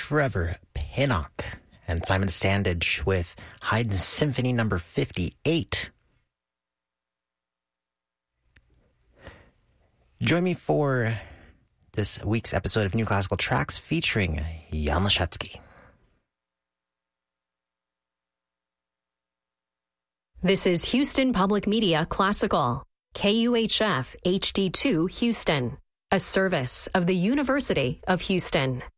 Trevor Pinnock and Simon Standage with Haydn Symphony number 58. Join me for this week's episode of New Classical Tracks featuring Jan Leszecki. This is Houston Public Media Classical, KUHF HD2 Houston, a service of the University of Houston.